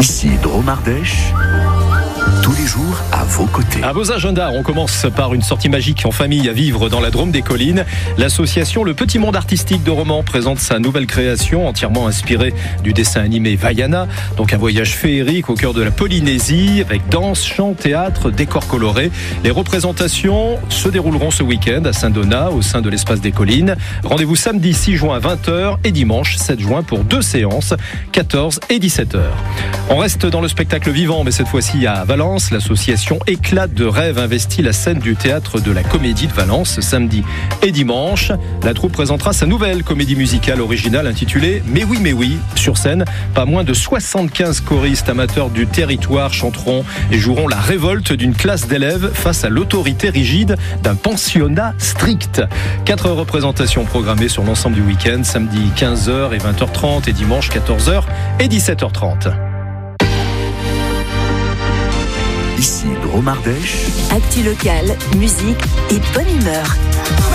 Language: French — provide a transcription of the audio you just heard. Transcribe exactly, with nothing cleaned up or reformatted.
Ici Dromardèche, tous les jours à vos côtés. À vos agendas, on commence par une sortie magique en famille à vivre dans la Drôme des Collines. L'association Le Petit Monde Artistique de Romans présente sa nouvelle création entièrement inspirée du dessin animé Vaiana. Donc un voyage féerique au cœur de la Polynésie avec danse, chant, théâtre, décors colorés. Les représentations se dérouleront ce week-end à Saint-Donat au sein de l'espace des Collines. Rendez-vous samedi six juin à vingt heures et dimanche sept juin pour deux séances, quatorze et dix-sept heures. On reste dans le spectacle vivant, mais cette fois-ci à Valence. L'association Éclat de rêve investit la scène du théâtre de la Comédie de Valence samedi et dimanche. La troupe présentera sa nouvelle comédie musicale originale intitulée Mais oui, mais oui. Sur scène, pas moins de soixante-quinze choristes amateurs du territoire chanteront et joueront la révolte d'une classe d'élèves face à l'autorité rigide d'un pensionnat strict. Quatre représentations programmées sur l'ensemble du week-end, samedi quinze heures et vingt heures trente et dimanche quatorze heures et dix-sept heures trente. Ici Dromardèche. Actu locale, musique et bonne humeur.